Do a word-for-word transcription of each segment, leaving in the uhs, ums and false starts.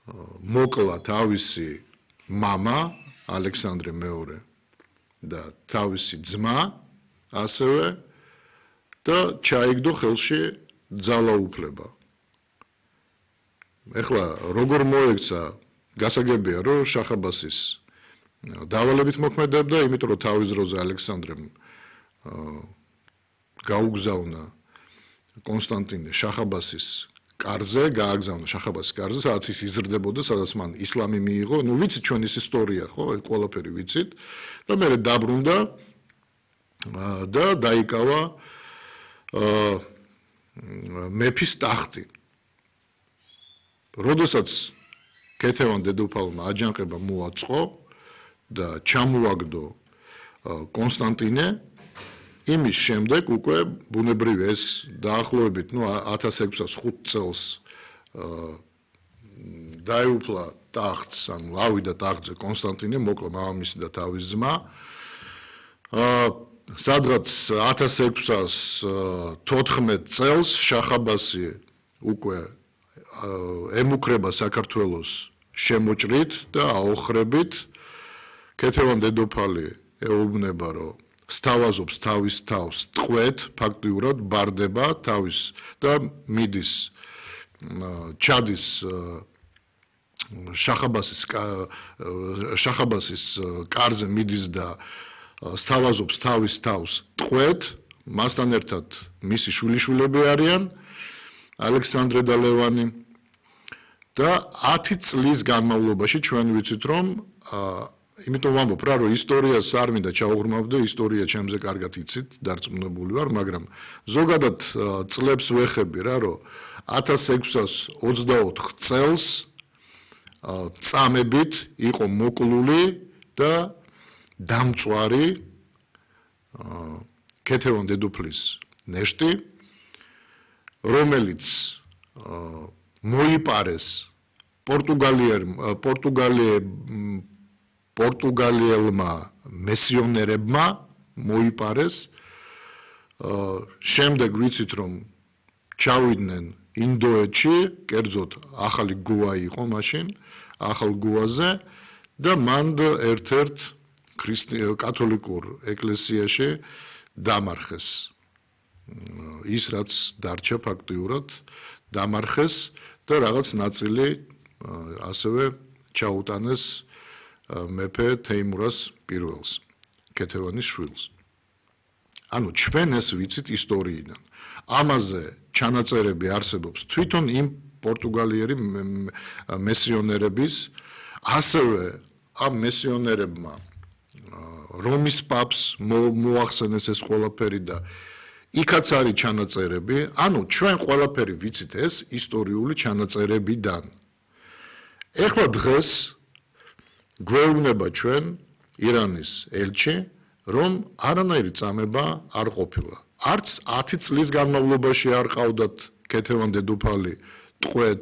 მოკლა თავისი მამა ალექსანდრე მეორე და თავისი ძმა ასევე და ჩაიგდო ხელში ძალაუფლება. ეხლა როგორ მოექცა გასაგებია რომ შახაბასის დავალებით მოქმედებდა, იმიტომ რომ თავის დროზე ალექსანდრემ გაუგზავნა კონსტანტინე შახაბასის კარზე, გააგზავნა შახაბასის კარზე, სადაც ის იზრდებოდა, სადაც მან ისლამი მიიღო. ნუ ვიცით ჩვენ ის ისტორია, ხო, ყველაფერი ვიცით და მერე დაბრუნდა და დაიკავა მეფის ტახტი. როდესაც ქეთევან დედოფალმა აჯანყება მოაწყო და ჩამოაგდო კონსტანტინე, იმის შემდეგ უკვე ბუნებრივი ეს დაახლოებით ნუ ათას ექვსას ხუთ წელს დაეუფლა ტახტს, ანუ ავიდა ტახტზე კონსტანტინე, მოკლა მამამისი და თავის ძმა. სადღაც ათას ექვსას თოთხმეტ წელს შახაბასი უკვე ემუქრება საქართველოს შემოჭრით და აოხრებით. ქეთევან დედოფალი ეუბნება, რომ სთავაზობს თავის თავს ტყვედ, ფაქტიურად ბარდება თავის და მიდის ჩადის შახაბასის შახაბასის კარზე მიდის და სთავაზობს თავის თავს ტყვედ, მასთან ერთად მისი შვილიშვილები არიან ალექსანდრე და ლევანი და ათი წლის განმავლობაში ჩვენ ვიცით რომ იმიტომ ვამბობ რა რომ ისტორიას არ მინდა ჩაუღრმავდე, ისტორია ჩემზე კარგად იცით, დარწმუნებული ვარ, მაგრამ ზოგადად წლებს ვეხები რა რომ ათას ექვსას ოცდაოთხ წელს წამებით იყო მოკლული და დამწვარი ქეთევან დედოფლის ნეშტი, რომელიც მოიპარეს პორტუგალიერ პორტუგალიე პორტუგალიელმა მისიონერებმა მოიპარეს. შემდეგ ვიცით რომ ჩავიდნენ ინდოეთში, კერძოდ ახალი გოა იყო მაშინ, ახალ გოაზე და მან ერთ-ერთ კათოლიკურ ეკლესიაში დამარხეს. ის რაც დარჩა ფაქტიურად დამარხეს და რაღაც ნაწილი ასევე ჩაუტანეს მეფე თეიმურას პირველს, ქეთევანის შვილს. ანუ ჩვენ ეს ვიცით ისტორიიდან. ამაზე ჩანაწერები არსებობს თვითონ იმ პორტუგალიერი მისიონერების, ასევე ამ მისიონერებმა რომის პაპს მოახსენეს ეს ყველაფერი და იქაც არის ჩანაწერები, ანუ ჩვენ ყველაფერი ვიცით ეს ისტორიული ჩანაწერებიდან. ეხლა დღეს გვეუბნება ჩვენ ირანის ელჩი, რომ არანაირი წამება არ ყოფილა. არც ათი წლის განმავლობაში არ ყავდათ ქეთევან დედოფალი ტყვედ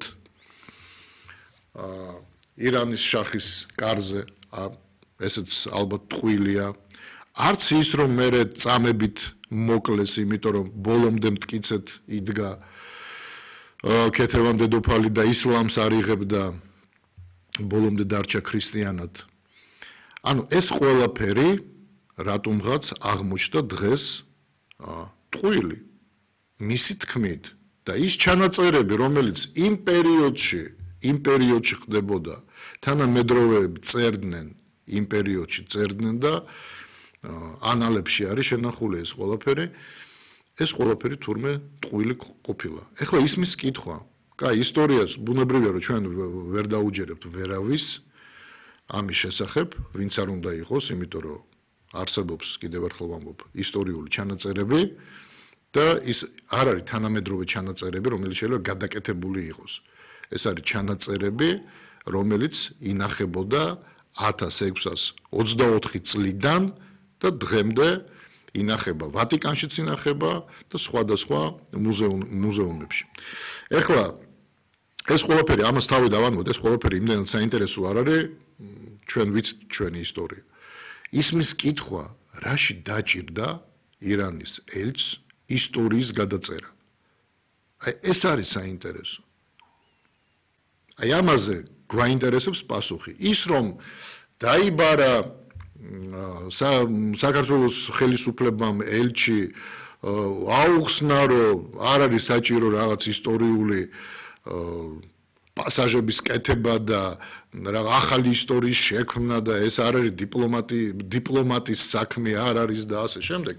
ირანის შახის კარზე, ესეც ალბათ ტყუილია. არც ის რომ მერე წამებით მოკლეს, იმიტომ რომ ბოლომდე მტკიცედ იდგა ქეთევან დედოფალი და ისლამს არ იღებდა, ბოლომდე დარჩა ქრისტიანად. ანუ ეს ყველაფერი რატომღაც აღმოჩნდა დღეს ტყუილი მისი თქმით და ის ჩანაწერები, რომელიც იმ პერიოდში, იმ პერიოდში ხდებოდა, თანამედროვეები წერდნენ, იმ პერიოდში წერდნენ და ანალებში არის შენახული ეს ყველაფერი, ეს ყველაფერი თურმე ტყუილი ყოფილა. ეხლა ისმის კითხვა, კაი, ისტორიას ბუნებრივია რომ ჩვენ ვერ დაუჯერებთ ვერავის ამის შესახებ, ვინც არ უნდა იყოს, იმიტომ რომ არსებობს, კიდევ ერთხელ ვამბობ, ისტორიული ჩანაწერები და ის არ არის თანამედროვე ჩანაწერები, რომელიც შეიძლება გადაკეთებული იყოს. ეს არის ჩანაწერები, რომელიც ინახებოდა ათას ექვსას ოცდაოთხი წლიდან და დღემდე ინახება ვატიკანშიც ინახება და სხვადასხვა მუზეუმებში. ეხლა ეს ყველაფერი ამას თავი დავანმოთ, ეს ყველაფერი იმდენად საინტერესო არ არის, ჩვენ ვიცით ჩვენი ისტორია. ისმის კითხვა, რაში დაჭირდა ირანის ელჩს ისტორიის გადაწერა. აი ეს არის საინტერესო. აი ამაზე გვაინტერესებს პასუხი. ის რომ დაიბარა საქართველოს ხელისუფლებამ ელჩი აუხსნა რომ არ არის საჭირო რაღაც ისტორიული პასაჟების კეთება და რაღაც ახალი ისტორიის შექმნა და ეს არ არის დიპლომატი დიპლომატის საქმე არ არის და ასე შემდეგ.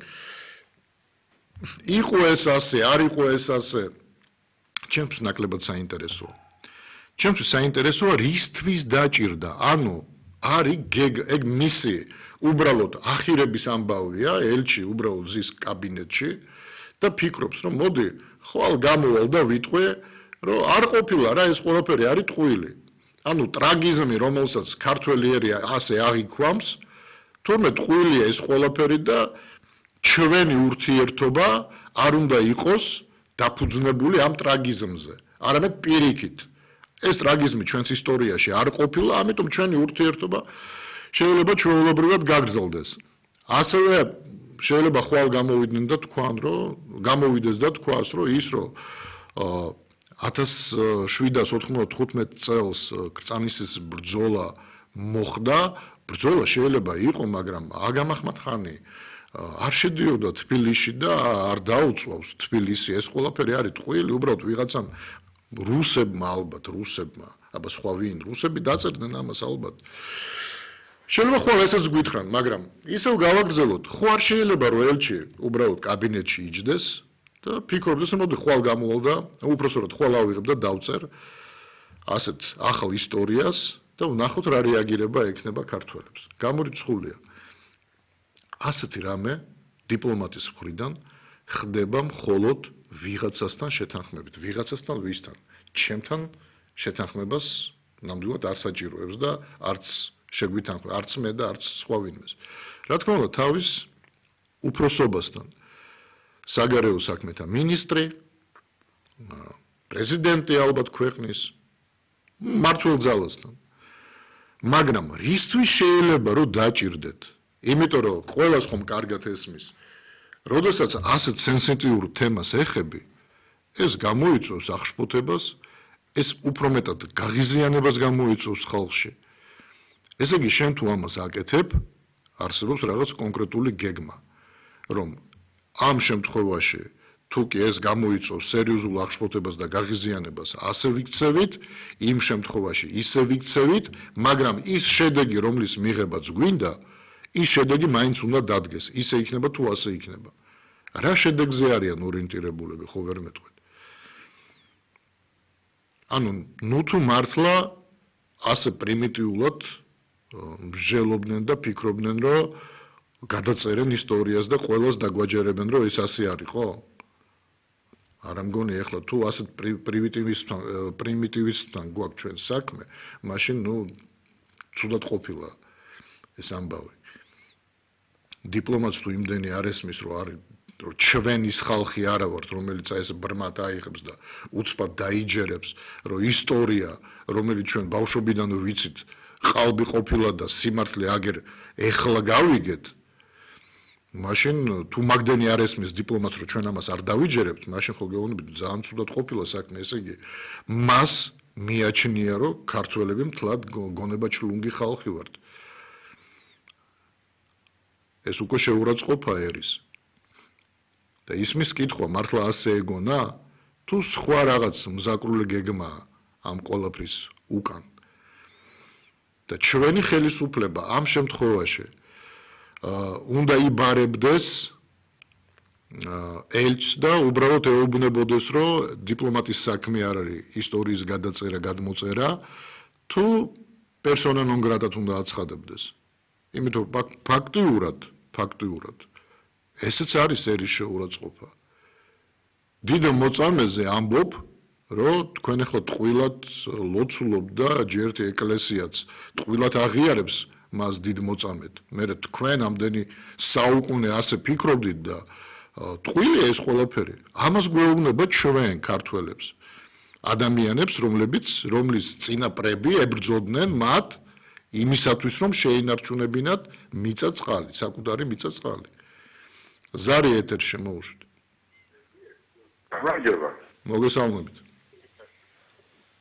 იყო ეს ასე, არ იყო ეს ასე. ჩემთვის ნაკლებად საინტერესოა. ჩემთვის საინტერესოა რისთვის დაჭირდა. ანუ არის ეგ მისი უბრალოდ ახირების ამბავია, ელჩი უბრალოდ ზის კაბინეტში და ფიქრობს რომ მოდი ხვალ გამოვალ და ვიტყვე რომ არ ყოფილა რა ეს ყველაფერი არის ტყუილი. ანუ ტრაგიზმი რომელსაც ქართველი ერი ასე აღიქვამს, თურმე ტყუილია ეს ყველაფერი და ჩვენი ურთიერთობა არ უნდა იყოს დაფუძნებული ამ ტრაგიზმზე. არამედ პირიქით. ეს ტრაგიზმი ჩვენს ისტორიაში არ ყოფილა, ამიტომ ჩვენი ურთიერთობა შეიძლება ჩვეულებრივად გაგრძელდეს. ასევე შეიძლება ხვალ გამოვიდნენ და თქვან, რომ გამოვიდეს და თქვას, რომ ის რომ ათას შვიდას ოთხმოცდათხუთმეტ წელს კრწანისის ბრძოლა მოხდა, ბრძოლა შეიძლება იყო, მაგრამ აგამ ახმად-ხანი არ შედიოდა თბილისში და არ დაუწვავს თბილისი. ეს ყველაფერი არის ტყუილი, უბრალოდ ვიღაცამ რუსებმა ალბათ, რუსებმა, აბა სხვა ვინ, რუსები დაწერდნენ ამას ალბათ. შეიძლება ხო ესაც გვითხრან, მაგრამ ისევ გავაგრძელოთ, ხო არ შეიძლება რომ ელჩი უბრალოდ კაბინეტში იჯდეს და ფიქრობდეს რომ მოდი ხვალ გამოვალ და უпроსორად ხვალ ავიღებ და დავწერ ასეთ ახალ ისტორიას და ვნახოთ რა რეაგირება ექნება ქართველებს. გამორიცხულია. ასეთი რამე დიპლომატის მხრიდან ხდება მხოლოდ ვიღაცასთან შეთანხმებით, ვიღაცასთან ვისთან, ჩემთან შეთანხმებას ნამდვილად არ საჭიროებს და არც შეგვითანხმებ, არც მე და არც სხვა ვინმეს. რა თქმა უნდა, თავის უფროსობასთან საგარეო საქმეთა მინისტრი, პრეზიდენტი ალბათ ქვეყნის მმართველ ძალასთან. მაგრამ რისთვის შეიძლება რომ დაჭირდეთ? იმიტომ რომ ყველას ხომ კარგად ესმის. როდესაც ასეთ სენსიტიურ თემას ეხები, ეს გამოიწვევს აღშფოთებას, ეს უფრო მეტად გაღიზიანებას გამოიწვევს ხალხში. ესე იგი, შენ თუ ამას აკეთებ, არსებობს რაღაც კონკრეტული გეგმა, რომ ამ შემთხვევაში თუ კი ეს გამოიწვევს სერიოზულ აღშფოთებას და გაღიზიანებას, ასე ვიქცევით, იმ შემთხვევაში ისე ვიქცევით, მაგრამ ის შედეგი, რომლის მიღებაც გვინდა, ის შედეგი მაინც უნდა დადგეს, ისე იქნება თუ ასე იქნება. რა შედეგზე არიან ორიენტირებულები, ხო ვერ მეტყვით. ანუ ნუ თუ მართლა ასე პრიმიტიულად მსჯელობდნენ და ფიქრობდნენ, რომ გადაწერენ ისტორიას და ყველას დაგვაჯერებენ, რომ ეს ასე არისო? არა მგონი ახლა თუ ასეთ პრიმიტივისტთან პრიმიტივისტთან გვაქვს ჩვენ საქმე, მაშინ ნუ ცუდად ყოფილა ეს ამბავი. დიპლომატს თუ იმდენი არ ესმის, რომ არის რომ ჩვენის ხალხი არა ვართ, რომელიც აი ეს ბრმად აიღებს და უცბად დაიჯერებს, რომ ისტორია, რომელიც ჩვენ ბავშვობიდან ვიცით, ყალბი ყოფილა და სიმართლე აგერ ეხლა გავიგეთ, მაშინ თუ მაგდენი არ ესმის დიპლომატს, რომ ჩვენ ამას არ დავიჯერებთ, მაშინ ხო გეუბნებით, ძალიან ცუდად ყოფილა საქმე, ესე იგი, მას მიაჩნია, რომ ქართველები მთლად გონება-ჩლუნგი ხალხი ვართ. ეს უკვე შეურაცხყოფა ერის. და ისმის კითხვა მართლა ასე ეგონა, თუ სხვა რაღაც მზაკრული გეგმა ამ ყველაფრის უკან. და ჩვენი ხელისუფლება ამ შემთხვევაში უნდა იბარებდეს ელჩს და უბრალოდ ეუბნებოდეს, რომ დიპლომატის საქმე არ არის ისტორიის გადაწერა, გადმოწერა, თუ პერსონა ნონ გრატად უნდა აცხადებდეს. იმიტომ ფაქტიურად, ფაქტიურად ესეც არის ერის შეურაცხყოფა. დიდ მოწამეზე ამბობ, რომ თქვენ ახლა ტყუილად ლოცულობთ და ჯერ ეკლესიაც ტყუილად აღიარებს მას დიდ მოწამედ. მე თქვენ ამდენი საუკუნე ასე ფიქრობდით და ტყუილია ეს ყველაფერი. ამას გვეუბნება ჩვენ ქართველებს. ადამიანებს, რომლებიც რომლის წინაპრები ებრძოდნენ მათ იმისათვის, რომ შეინარჩუნებინათ მიწა წყალი, საკუთარი მიწა წყალი. ზარი ეთერში მოუშვით. რა გერვა? მოგესალმებით.